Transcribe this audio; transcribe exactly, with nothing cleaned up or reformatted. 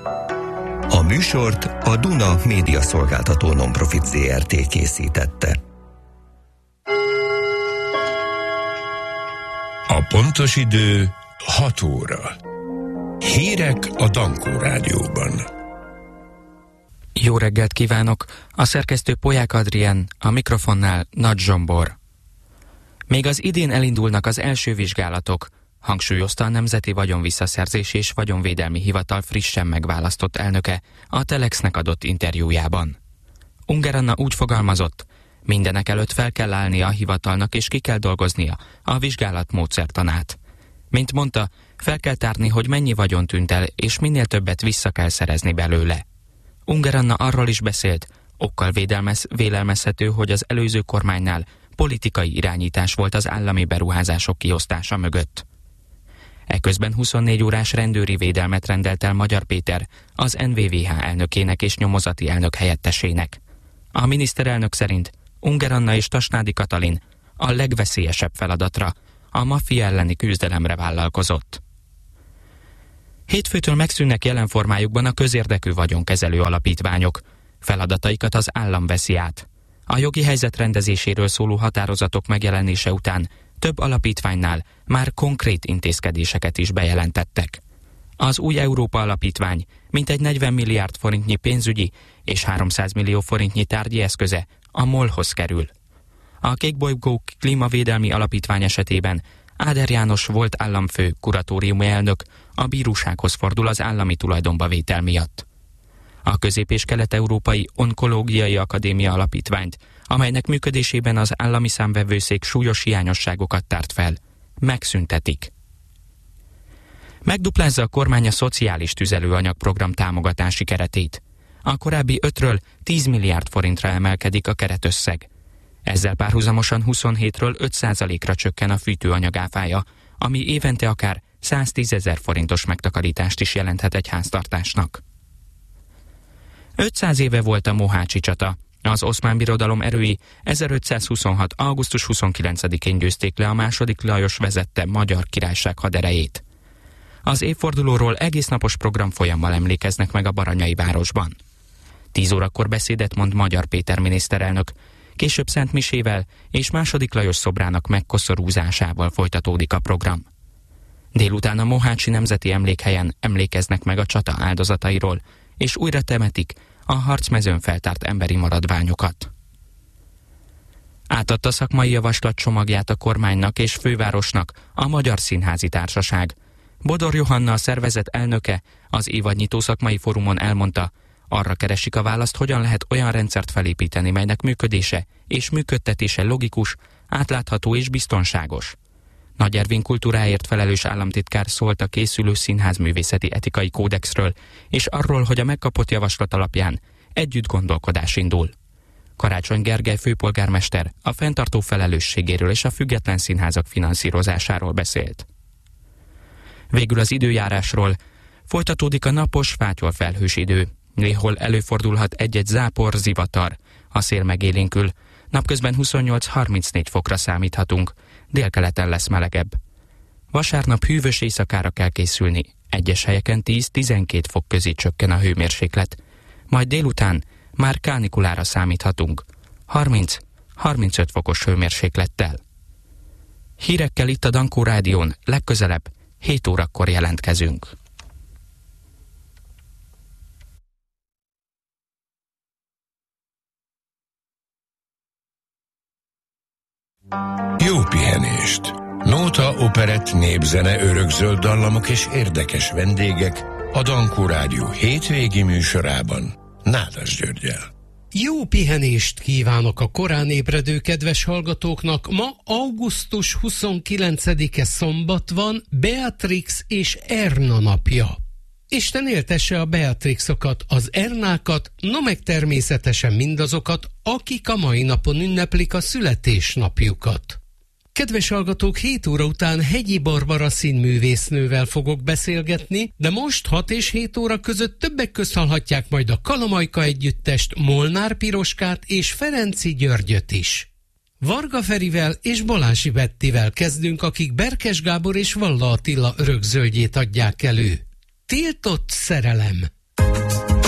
A műsort a Duna Média Szolgáltató Nonprofit zé er té készítette. A pontos idő hat óra. Hírek a Dankó Rádióban. Jó reggelt kívánok! A szerkesztő Polyák Adrien, a mikrofonnál Nagy Zsombor. Még az idén elindulnak az első vizsgálatok, hangsúlyozta a Nemzeti Vagyonvisszaszerzési és Vagyonvédelmi Hivatal frissen megválasztott elnöke a Telexnek adott interjújában. Unger Anna úgy fogalmazott, mindenek előtt fel kell állnia a hivatalnak és ki kell dolgoznia a vizsgálat módszertanát. Mint mondta, fel kell tárni, hogy mennyi vagyon tűnt el, és minél többet vissza kell szerezni belőle. Unger Anna arról is beszélt, okkal védelmez, vélelmezhető, hogy az előző kormánynál politikai irányítás volt az állami beruházások kiosztása mögött. Eközben huszonnégy órás rendőri védelmet rendelt el Magyar Péter, az en vé vé há elnökének és nyomozati elnök helyettesének. A miniszterelnök szerint Unger Anna és Tasnádi Katalin a legveszélyesebb feladatra, a maffia elleni küzdelemre vállalkozott. Hétfőtől megszűnnek jelen formájukban a közérdekű vagyonkezelő alapítványok. Feladataikat az állam veszi át. A jogi helyzet rendezéséről szóló határozatok megjelenése után több alapítványnál már konkrét intézkedéseket is bejelentettek. Az új Európa Alapítvány mintegy negyven milliárd forintnyi pénzügyi és háromszáz millió forintnyi tárgyi eszköze a MOL-hoz kerül. A Kékbolygó Klímavédelmi Alapítvány esetében Áder János volt államfő kuratóriumi elnök a bírósághoz fordul az állami tulajdonba vétel miatt. A Közép- és Kelet-Európai Onkológiai Akadémia Alapítványt, amelynek működésében az állami számvevőszék súlyos hiányosságokat tárt fel, megszüntetik. Megduplázza a kormány a szociális tüzelőanyagprogram támogatási keretét. A korábbi ötről tíz milliárd forintra emelkedik a keretösszeg. Ezzel párhuzamosan huszonhétről öt százalékra csökken a fűtőanyag áfája, ami évente akár száztízezer forintos megtakarítást is jelenthet egy háztartásnak. ötszáz éve volt a Mohácsi csata. Az Oszmán Birodalom erői ezerötszázhuszonhat. augusztus huszonkilencedikén győzték le a második Lajos vezette Magyar Királyság haderejét. Az évfordulóról egész napos programfolyammal emlékeznek meg a Baranyai városban. Tíz órakor beszédet mond Magyar Péter miniszterelnök, később Szent Misével és második Lajos szobrának megkoszorúzásával folytatódik a program. Délután a Mohácsi Nemzeti Emlékhelyen emlékeznek meg a csata áldozatairól, és újra temetik a harcmezőn feltárt emberi maradványokat. Átadta szakmai javaslat csomagját a kormánynak és fővárosnak a Magyar Színházi Társaság. Bodor Johanna, a szervezet elnöke, az évadnyitó szakmai fórumon elmondta, arra keresik a választ, hogyan lehet olyan rendszert felépíteni, melynek működése és működtetése logikus, átlátható és biztonságos. Nagy Ervin kultúráért felelős államtitkár szólt a készülő színházművészeti etikai kódexről, és arról, hogy a megkapott javaslat alapján együtt gondolkodás indul. Karácsony Gergely főpolgármester a fenntartó felelősségéről és a független színházak finanszírozásáról beszélt. Végül az időjárásról. Folytatódik a napos, fátyolfelhős idő. Néhol előfordulhat egy-egy zápor, zivatar. A szél megélénkül. Napközben huszonnyolc-harmincnégy fokra számíthatunk. Délkeleten lesz melegebb. Vasárnap hűvös éjszakára kell készülni. Egyes helyeken tíz-tizenkét fok közé csökken a hőmérséklet. Majd délután már kánikulára számíthatunk. harminc-harmincöt fokos hőmérséklettel. Hírekkel itt a Dankó Rádión, legközelebb hét órakor jelentkezünk. Jó pihenést! Nóta, operett, népzene, örökzöld dallamok és érdekes vendégek a Dankó Rádió hétvégi műsorában Nádas Györggyel. Jó pihenést kívánok a korán ébredő kedves hallgatóknak. Ma augusztus huszonkilencedike szombat van, Beatrix és Erna napja. Isten éltesse a Beatrixokat, az Ernákat, no meg természetesen mindazokat, akik a mai napon ünneplik a születésnapjukat. Kedves hallgatók, hét óra után Hegyi Barbara színművésznővel fogok beszélgetni, de most hat és hét óra között többek közt hallhatják majd a Kalamajka együttest, Molnár Piroskát és Ferenci Györgyöt is. Varga Ferivel és Balási Bettivel kezdünk, akik Berkes Gábor és Valla Attila örökzöldjét adják elő. Tiltott szerelem.